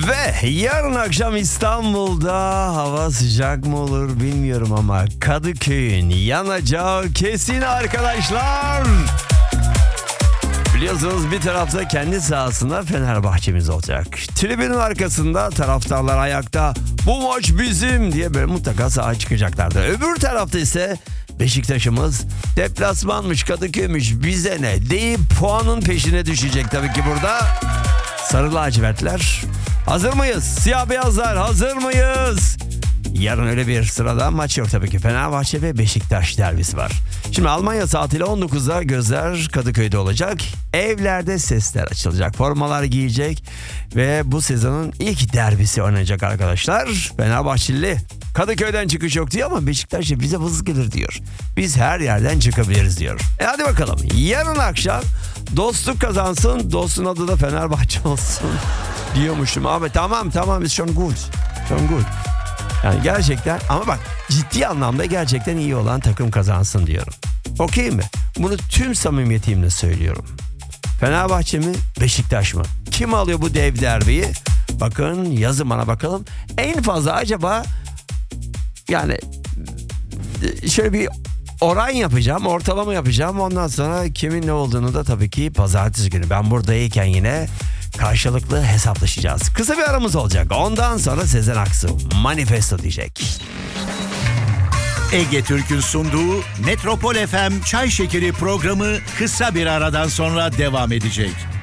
Ve yarın akşam İstanbul'da hava sıcak mı olur bilmiyorum ama Kadıköy'ün yanacağı kesin arkadaşlar. Biliyorsunuz bir tarafta kendi sahasında Fenerbahçe'miz olacak. Tribünün arkasında taraftarlar ayakta, bu maç bizim diye böyle mutlaka sahaya çıkacaklardı. Öbür tarafta ise Beşiktaş'ımız deplasmanmış, Kadıköy'müş, bize ne deyip puanın peşine düşecek tabii ki burada. Sarı lacivertler hazır mıyız? Siyah beyazlar hazır mıyız? Yarın öyle bir sıradan maç yok tabii ki. Fenerbahçe ve Beşiktaş derbisi var. Şimdi Almanya saatiyle 19'da gözler Kadıköy'de olacak. Evlerde sesler açılacak. Formalar giyecek. Ve bu sezonun ilk derbisi oynayacak arkadaşlar. Fenerbahçeli Kadıköy'den çıkış yok diyor ama Beşiktaş bize vız gelir diyor. Biz her yerden çıkabiliriz diyor. Hadi bakalım. Yarın akşam dostluk kazansın. Dostun adı da Fenerbahçe olsun diyormuşum. Abi tamam ist schon gut. Schon gut. Yani gerçekten ama bak ciddi anlamda gerçekten iyi olan takım kazansın diyorum. Okey mi? Bunu tüm samimiyetimle söylüyorum. Fenerbahçe mi, Beşiktaş mı? Kim alıyor bu dev derbiyi? Bakın yazın bana bakalım. En fazla acaba yani şöyle bir oran yapacağım, ortalama yapacağım. Ondan sonra kimin ne olduğunu da tabii ki pazartesi günü ben buradayken yine karşılıklı hesaplaşacağız. Kısa bir aramız olacak. Ondan sonra Sezen Aksu Manifesto diyecek. Ege Türk'ün sunduğu Metropol FM Çay Şekeri programı kısa bir aradan sonra devam edecek.